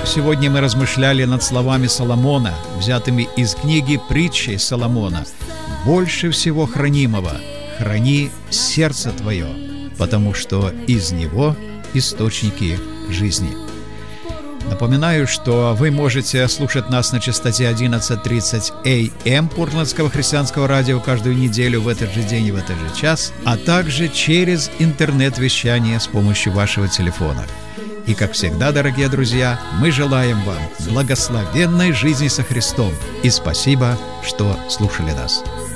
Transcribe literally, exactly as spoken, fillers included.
Сегодня мы размышляли над словами Соломона, взятыми из книги «Притчи Соломона». «Больше всего хранимого храни сердце твое, потому что из него источники жизни». Напоминаю, что вы можете слушать нас на частоте одиннадцать тридцать эй эм Портландского христианского радио каждую неделю в этот же день и в этот же час, а также через интернет-вещание с помощью вашего телефона. И, как всегда, дорогие друзья, мы желаем вам благословенной жизни со Христом. И спасибо, что слушали нас.